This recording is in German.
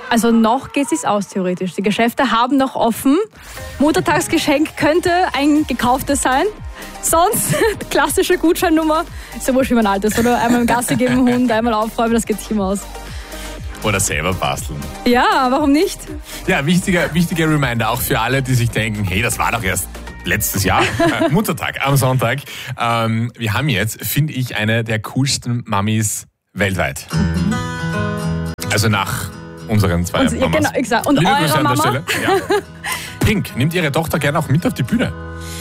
Also noch geht es aus, theoretisch. Die Geschäfte haben noch offen. Muttertagsgeschenk könnte ein gekauftes sein. Sonst, klassische Gutscheinnummer. Ist ja wurscht, wie man alt ist, oder? Einmal im Gassi geben, Hund, einmal aufräumen, das geht sich immer aus. Oder selber basteln. Ja, warum nicht? Ja, wichtiger Reminder auch für alle, die sich denken, hey, das war doch erst letztes Jahr, Muttertag am Sonntag. Wir haben jetzt, finde ich, eine der coolsten Mamis weltweit. Also nach unseren zwei Mamas. Genau, exakt. Und Liebe eure Grüße an der Mama? Stelle. Ja. Pink nimmt ihre Tochter gerne auch mit auf die Bühne.